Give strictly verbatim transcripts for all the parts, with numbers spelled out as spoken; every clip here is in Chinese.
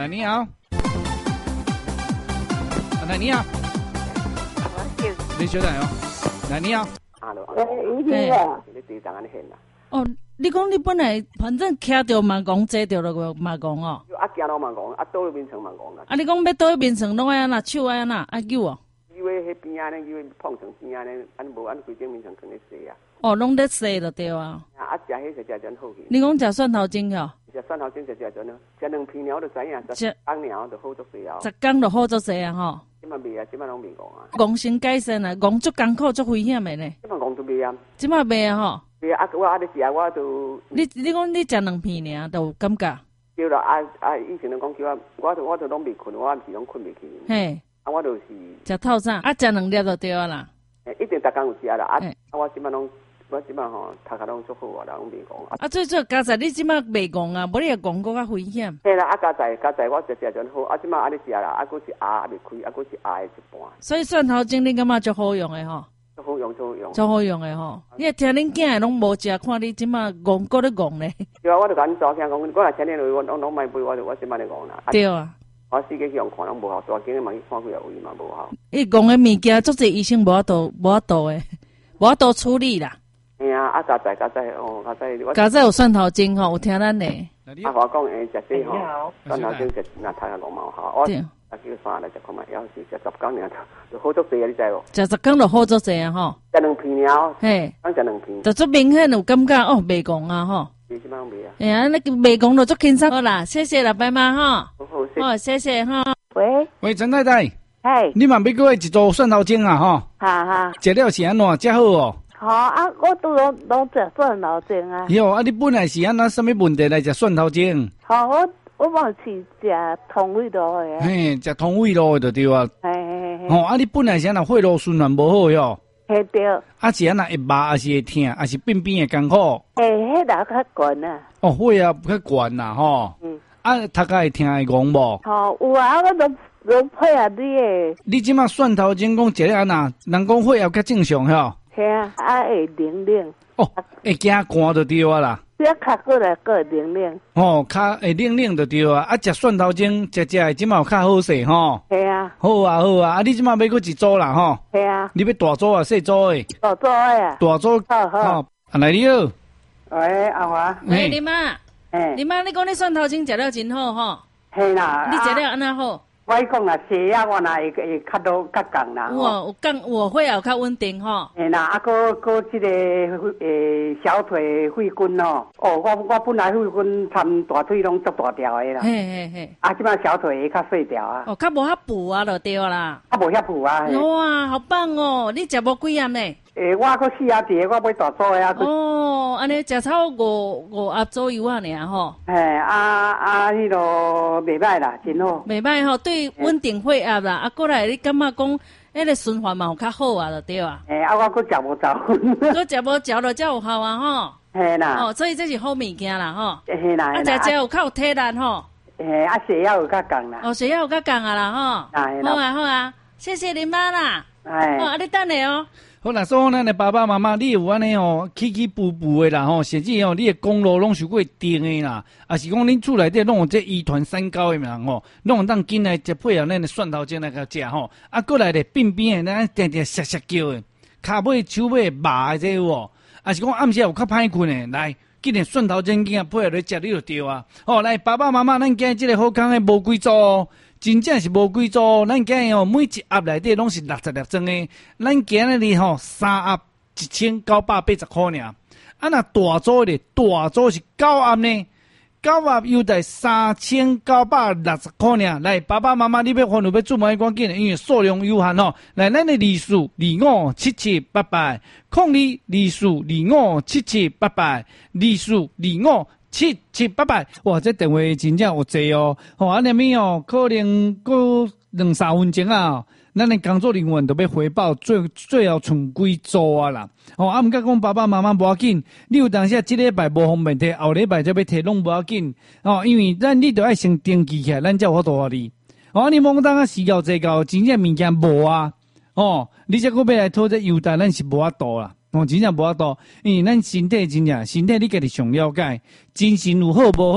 来你好，来你好，你小弟哦，来你好。 诶，已经啊， 你第档安尼现啦。 哦，你讲你本来反正徛着盲公，坐着就盲公哦。 啊，行到盲公，啊，倒去面床盲公啦。 啊，你讲要倒去面床，拢爱安那手爱安那爱揪哦。 因为迄边安尼，因为碰床边安尼，安无安规整面床放咧洗啊。 哦，拢咧洗就对啊。 啊，食迄个食真好去。 你讲食蒜头精哦？ 食蒜头精食食真啊，食两片鸟就知影，食红鸟就好足济啊。 十工就好足济啊吼。 即摆袂啊，即摆拢袂讲啊。 戆先改善啊，戆足艰苦足危险的呢。 即摆戆都袂啊。 即摆袂啊吼。 袂啊，我啊咧食我都。 你你讲你食两片尔，就有感觉。 对啦，啊啊！以前人讲叫我，我我都拢袂困，我毋是拢困袂去。 嘿。 啊，我就是食透早，啊食两粒就对啊啦。 诶，一定逐工有食啦。啊，啊我即摆拢，我即摆吼，头壳拢足好啊，拢袂讲。 啊，最最加在你即摆袂讲啊，无你会讲搁较危险。 嘿啦，啊加在加在我食食真好，啊即摆啊咧食啦，啊佫是牙还袂开，啊佫是牙的一半。 所以蒜头精你感觉足好用的吼。 足好用，足好用。 足好用的吼。你听恁囝的拢无食，看你即摆戆搁咧戆咧。 对啊，我就甲恁查某囝讲，我若请你落去，我拢拢卖买，我就我即摆咧讲啦。 对啊。 我四个去用看拢无效，大间的嘛去看几啊位嘛无效。 伊讲的物件，足侪医生无法度无法度的，无法度处理啦。 哎呀，啊加在加在哦，加在我。 加在有蒜头精吼，有听咱的。 啊，我讲诶，食这吼，蒜头精食那太啊五毛效。我啊叫三来食看卖，要是食十工尔就好足济啊！你知无？ 食十工就好足济啊吼。 食两片了。嘿，刚食两片。 就足明显有感觉哦，袂讲啊吼。 你即摆拢袂啊？ 哎呀，那个袂讲就足轻松好啦，谢谢老伯妈哈。好，谢谢哈。 喂喂，陈太太， 嘿， 你嘛要过一组蒜头精啊吼？ 哈哈， 食了是安怎？食好哦。 好啊，我都拢拢食蒜头精啊。 哟，啊，你本来是安那什么问题来食蒜头精？ 好，我我嘛是食通胃路的。 嘿，食通胃路的就对啊。 嘿嘿嘿。 哦，啊，你本来是安那血路循环无好哟。 嘿对。 啊，是安那会麻，还是会痛，还是便便会艰苦？ 嘿，迄个较悬啊。 哦，血啊较悬啦吼。嗯。啊，头壳会疼会戆无？ 吼，有啊，我都都配合你诶。 你即马蒜头精讲食了安那，人讲血压较正常吼。 系啊，啊会冷冷。 哦，会惊寒就对啊啦。 只较过来过冷冷。 哦，较会冷冷就对啊。啊，食蒜头精，食食即马有较好势吼。 系啊。好啊好啊，啊你即马要过一组啦吼。 系啊。 你要大组啊，细组诶？ 大组诶啊。 大组。 好好。 啊，来你好。 喂，阿华。 喂，你妈。 嘿。 你妈，你讲你蒜头精食了真好吼。 嘿啦。 你食了安那好？ 我讲啦，血压我那会会较多较降啦。 哇，有降，我会有较稳定吼。 嘿啦，啊，搁搁即个诶小腿肺筋哦，哦，我我本来肺筋参大腿拢足大条的啦。 嘿嘿嘿。 啊，即摆小腿会较细条啊。 哦，较无遐补啊，就对啦。 啊，无遐补啊。 哇，好棒哦！你食无几样呢？ 诶，我搁四啊一个，我买大组的啊。 哦，安尼食超五五盒左右啊，尔吼。 嘿，啊啊，迄个袂歹啦，真好。 袂歹吼，对稳定血压啦，啊，过来你感觉讲，迄个循环嘛有较好啊，就对啊。 诶，啊，我搁食无走。 搁食无嚼就才有效啊，吼。 嘿啦。 哦，所以这是好物件啦，吼。 嘿啦。 啊，食食有较有体力吼。 嘿，啊，血压有较降啦。 哦，血压有较降啊啦，吼。好啊好啊，谢谢你妈啦。 哎。 哦，啊，你等下哦。 好啦，所以咱的爸爸妈妈，你有安尼吼起起伏伏的啦吼，甚至吼你的公路拢是过定的啦，啊是讲恁厝内底拢有这遗传三高的人吼，拢有当紧来接配合咱的蒜头精来甲食吼，啊过来咧便便的咱定定涩涩叫的，骹尾手尾麻的这有无？啊是讲暗时有较歹困的，来今日蒜头精囝配合来食你就对啊。哦，来爸爸妈妈，咱今日这个好康的无几组哦。真正是无几组，咱今日吼每一盒内底拢是六十粒装的，咱今日哩吼三盒一千九百八十块尔。啊，那大组的大组是九盒呢，九盒优待三千九百六十块尔。来，爸爸妈妈，你要欢乐要注文赶紧，因为数量有限吼。来，咱的字数二五七七八八，空二字数二五七七八八，字数二五。七七八八，哇！这电话真正有济哦，吼、哦！啊，那边哦，可能过两三分钟啊，咱的工作人员都要回报，最最后剩几组啊啦！吼、哦！啊，毋甲讲爸爸妈妈无要紧，你有当时即礼拜无方便摕，后礼拜才要摕，拢无要紧哦，因为咱你都爱先登记起来，咱才有法度互你。哦，你莫当啊时交这交，真正物件无啊！哦，你这个要来讨这优待，咱是无法度啦。哦，真正无法度，因为咱身体真正身体你家己上了解，精神有好无好，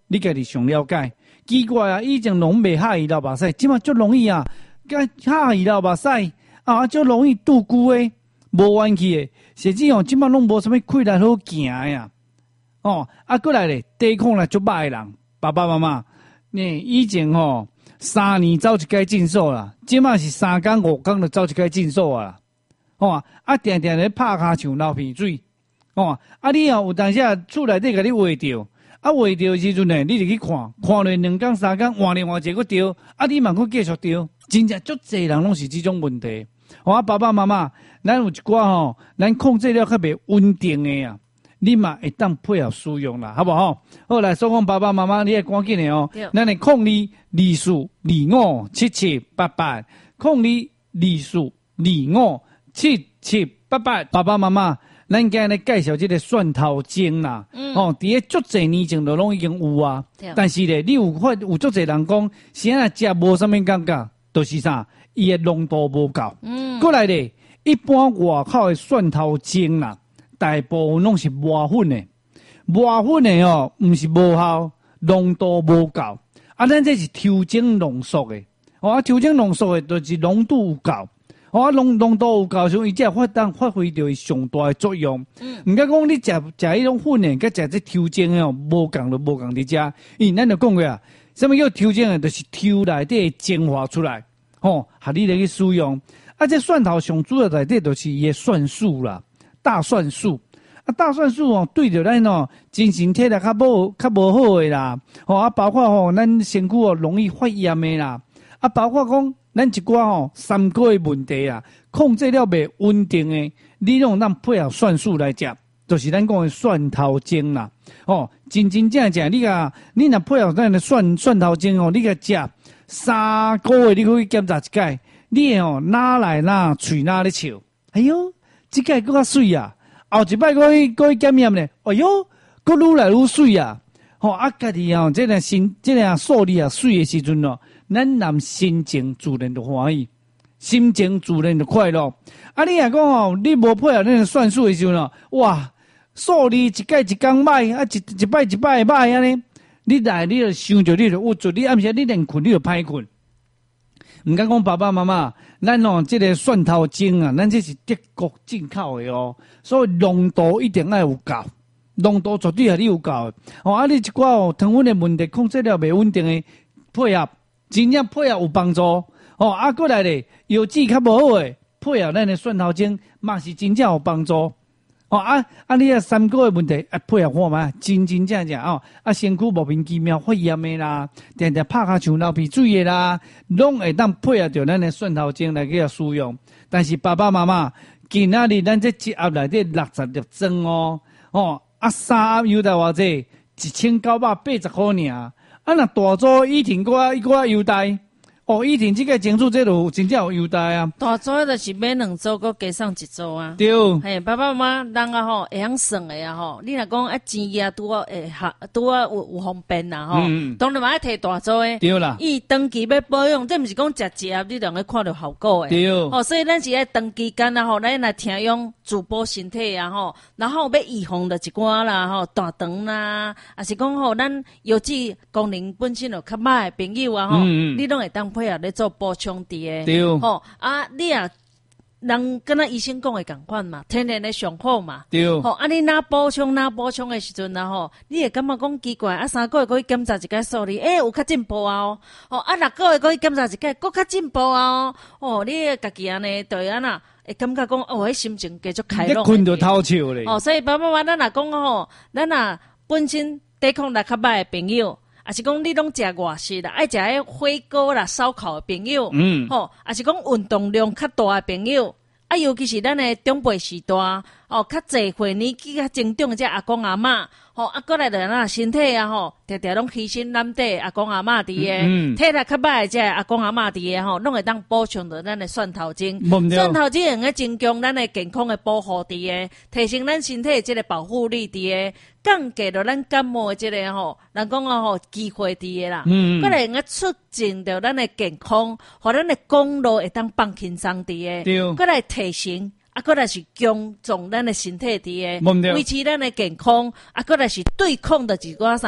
你家己上了解。奇怪啊，以前拢袂下鱼流目屎，即马足容易啊，甲下鱼流目屎啊，足容易度久诶，无冤气诶，甚至哦，即马拢无啥物气力好行呀。哦，啊，过来咧，抵抗力足歹诶人，爸爸妈妈，你以前吼三年走一届诊所啦，即马是三工五工就走一届诊所啊，哦，啊，定定咧拍骹像流鼻水，哦，啊，你哦有当时啊厝内底甲你画着。啊，画着时阵呢，你就去看，看了两工三工，换另外一个着，啊，你嘛佫继续着，真正足侪人拢是即种问题。好啊，爸爸妈妈，咱有一寡吼，咱控制了较袂稳定诶啊，你嘛会当配合使用啦，好不好？好来，所讲爸爸妈妈，你会赶紧诶哦，咱会控你二四二五七七八八，控你二四二五七七八八，爸爸妈妈。咱今日来介绍这个蒜头精啦，嗯、哦，伫个足侪年前就拢已经有啊，但是咧，你有发有足侪人讲，现在食无啥物感觉，就是啥，伊个浓度无够。嗯，过来咧，一般外口的蒜头精啦，大部分拢是磨粉的，磨粉的哦，毋是无效，浓度无够。啊，咱这是调整浓缩的，哦，啊，调整浓缩的，就是浓度有够。哦，浓浓度有够时候，伊才发当发挥着上大的作用。嗯，毋敢讲你食食迄种粉诶，甲食这调整诶哦，无共就无共伫遮。因为咱就讲过啊，什么叫调整诶？就是抽内底精华出来，吼，合你来去使用。啊，这蒜头上主要内底就是伊诶蒜素啦，大蒜素。啊，大蒜素哦，对着咱哦，精神体力较无较无好诶啦。吼啊，包括吼咱身躯哦容易发炎诶啦。啊，包括讲。咱一寡吼三高的问题啊，控制了袂稳定诶，你用咱配合蒜素来食，就是咱讲的蒜头精啦。哦，真真正正你甲你若配合咱的蒜蒜头精哦，你甲食三个月，你可以检查一届，你哦哪来哪喙哪咧笑，哎哟，即届搁较水啊，后一摆搁去搁去检验咧，哎哟，搁愈来愈水啊。吼、哦、啊，家己哦，这个心这个数字啊水的时阵哦。咱人心情自然就欢喜，心情自然就快乐。啊，你若讲哦，你无配合咱个算数的时候呢，哇，数字一届一工歹，啊一一摆一摆歹安尼，你来你就想着你就郁住，你暗时你连困你就歹困。毋敢讲爸爸妈妈，咱哦这个蒜头精啊，咱这是德国进口的哦，所以浓度一定要有够，浓度绝对系你有够。哦，啊，你一寡哦糖分的问题控制了袂稳定的配合。真正配合有帮助哦，啊，过来咧，药剂较无好诶，配合咱诶蒜头精，嘛是真正有帮助哦。啊啊，你啊三个诶问题啊，配合看嘛，真真正正哦，啊，身躯莫名其妙发炎诶啦，定定拍骹像流鼻水诶啦，拢会当配合着咱诶蒜头精来去使用。但是爸爸妈妈，今仔日咱这一盒内底六十粒装哦，哦，啊三盒油大偌济，一千九百八十块尔。啊，若大组以前个一个优待，哦，以前即个情绪这就真正有优待啊。 大组就是买两组，搁加上一组啊。 对。 嘿，爸爸妈妈人啊吼，会晓算的啊吼。你若讲啊钱啊拄啊会合拄啊有有方便啦吼。嗯。当然嘛爱摕大组的。 对啦。 伊长期要保养，这毋是讲食一盒你就能够看到效果的。 对。 哦，所以咱是爱长期间啊吼，咱来听用滋补身体啊吼，然后要预防着一寡啦吼，大肠啦，啊是讲吼咱尤其功能本身就较歹的朋友啊吼，嗯、你拢会当配合咧做补充的。 对。 吼啊，你啊。人跟咱医生讲的共款嘛，天然的上好嘛。 对。 吼，啊你哪补充哪补充的时阵啊吼，你会感觉讲奇怪，啊三个月可以检查一个数字，诶、欸、有较进步啊哦。吼啊六个月可以检查一个，佫较进步啊哦。哦，你家己安尼对安那会感觉讲哦，迄心情继续开朗。 你困就透笑咧。 哦，所以爸爸妈妈咱若讲吼，咱若本身抵抗力较歹的朋友。啊是讲你拢食外食啦，爱食迄火锅啦、烧烤的朋友，嗯，吼，啊是讲运动量较大的朋友，啊，尤其是咱的长辈时代，哦，较侪岁年纪较增长的这阿公阿嬷，吼，啊，过来就咱身体啊，吼，常常拢牺牲咱地阿公阿嬷伫诶，嗯、体力较歹的这阿公阿嬷伫诶，吼，拢会当补充到咱的蒜头精，蒜头精用个增强咱的健康的保护伫诶，提升咱身体的这个保护力伫诶。降低了咱感冒的这个吼，人讲啊吼机会伫个啦，嗯，过来个促进着咱的健康，互咱的公路会当放轻松伫个，对，过来提升，啊，过来是强壮咱的身体伫个，维持咱的健康，啊，过来是对抗的一寡啥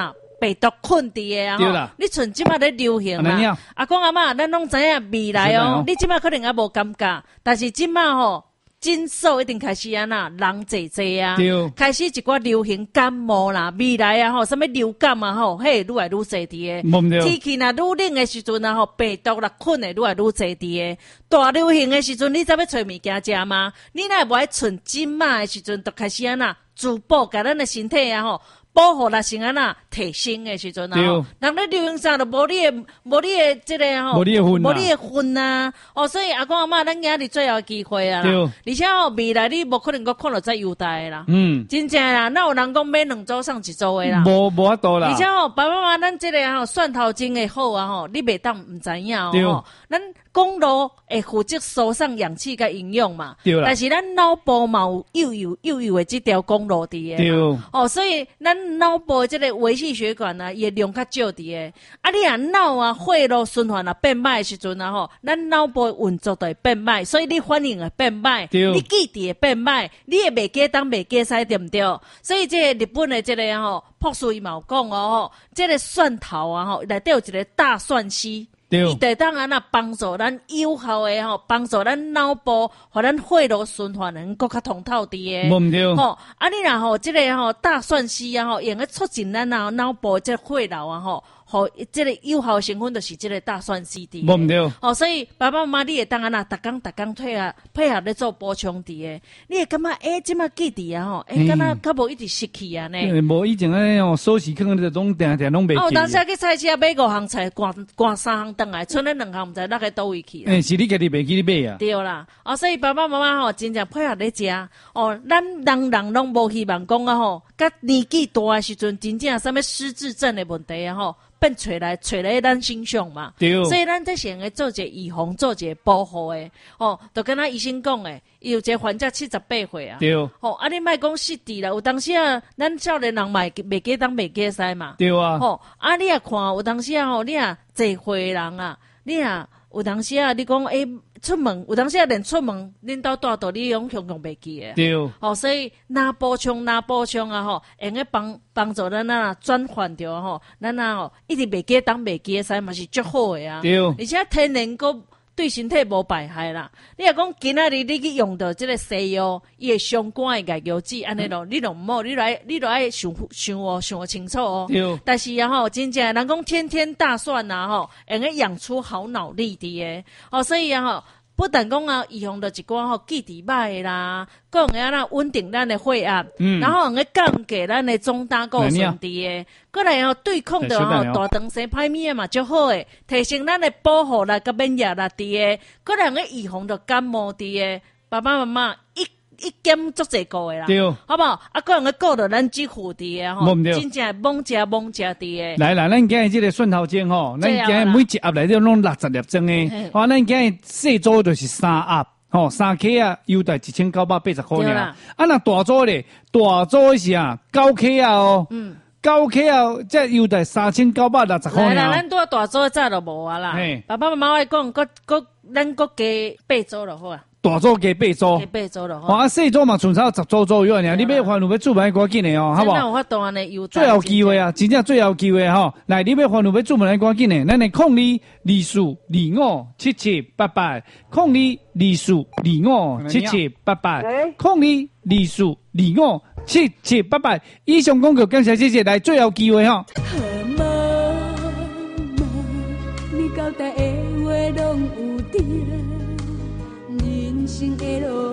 病毒困伫诶啊，吼，你像即马咧流行啦，阿公阿嬷，咱拢知影未来哦，你即马可能还无感觉，但是即马吼。诊所一定开始啊呐，人济济啊，开始一寡流行感冒啦，未来啊吼，什么流感啊吼，嘿，愈来愈济伫诶，天气若愈冷诶时阵啊吼，病毒啦困诶愈来愈济伫诶，大流行诶时阵，你才要找物件食吗？你若无爱存即马诶时阵，就开始啊呐，自保，甲咱诶身体啊吼。保护啦，先安那提升诶时阵啊，人咧流行上就无你诶，无你诶即个吼， 无你诶份， 无你诶份啊，哦，所以阿公阿嬷，咱今日最后机会啊，而且吼未来你无可能阁看到再优待啦，嗯，真正啦，哪有人讲买两周送一周诶啦， 无无法度啦， 而且吼爸爸妈妈，咱即个吼蒜头精诶好啊吼，你袂当毋知影哦，咱公路会负责输送氧气甲营养嘛，但是咱脑部嘛有幼幼幼幼诶即条公路伫诶，哦，所以咱。脑部这个微细血管啊，也量较少伫诶。啊，你啊脑啊血路循环啊变歹时阵啊吼，咱脑部运作就会变歹，所以你反应会变歹，你记忆会变歹，你会袂记当袂记使对毋对？所以这个日本的这个吼，博士伊嘛有讲哦吼，这个蒜头啊吼，内底有一个大蒜烯。伊会当安那帮助咱有效诶吼，帮助咱脑部，互咱血路循环能够较通透啲诶。 无毋对。 吼，啊你若吼，即个吼大蒜烯啊吼，用来促进咱脑脑部即个血流啊吼。吼，即个有效成分就是即个大蒜 C D。 无毋对。 哦，所以爸爸妈妈你会当安那，逐工逐工配合配合咧做补充伫诶，你会感觉诶，即马记伫啊吼，诶，敢若较无一直失去啊呢。 无以前安尼哦，锁匙可能就拢定定拢袂记。 哦，当时去菜市买五项菜，赶赶三项倒来，剩咧两项毋知落去倒位去。 诶，是你家己袂记你买啊？ 对啦，哦，所以爸爸妈妈吼，真正配合咧食。哦，咱人人拢无希望讲啊吼，甲年纪大诶时阵，真正啥物失智症诶问题啊吼。变找来找来咱身上嘛，所以咱这先个做一个预防，做一个保护诶，哦，就跟咱医生讲诶，有一个患者七十八岁啊， 对， 哦，啊你莫讲失智啦，有当时啊，咱少年人嘛袂记当袂记使嘛， 对啊， 哦，啊你啊看，有当时啊吼，你啊坐岁人啊，你啊有当时啊，你讲诶。出门有当时啊，连出门恁兜大道你用用用袂记诶。 对。 哦，所以哪补充哪补充啊吼，用个帮帮助咱啊转换着吼，咱啊吼一直袂记当袂记诶，使嘛是足好诶啊。 对。 而且天然个对身体无败害啦。你若讲今仔日你去用到即个西药，伊会相关诶牙药剂安尼咯，你就毋好，你来你就爱想想哦想清楚哦。 对。 但是啊吼，真正人讲天天大蒜啊吼，用个养出好脑力的诶。哦，所以啊吼。不但讲啊，预防着一寡吼记忆歹啦，讲个啊稳定咱的血压，嗯、然后用个降低咱的总胆固醇滴诶，过来吼对抗着吼大肠生歹物嘛足好诶，提升咱的保护力甲免疫力滴诶，过来用个预防着感冒滴诶，爸爸妈妈一。一减足济个诶啦， 对， 好不好？啊，个人个顾着咱肌肤滴诶吼，真正猛食猛食滴诶。 来啦，咱今日即个蒜头精吼，咱今日每一盒内底拢六十粒装诶，哇，咱今日细组就是三盒，吼，三克啊，优待一千九百八十块尔。啊，那大组咧，大组是啊，九克啊哦，嗯，九克啊，这优待三千九百六十块尔。 来啦，咱多大组早就无啊啦。爸爸妈妈爱讲，搁搁咱搁加八组就好啊。 大组加八组， 加八组咯。 哦，啊，细组嘛，剩差十组左右尔。你要欢乐要注文赶紧的哦，好不好？ 有法度安尼优待。 最后机会啊，真正最后机会吼！来，你要欢乐要注文来赶紧的，咱来控你二四二五七七八八，控你二四二五七七八八，控你二四二五七七八八。以上广告感谢谢谢，来最后机会吼。妈妈，你交代的话拢有对。人生的路。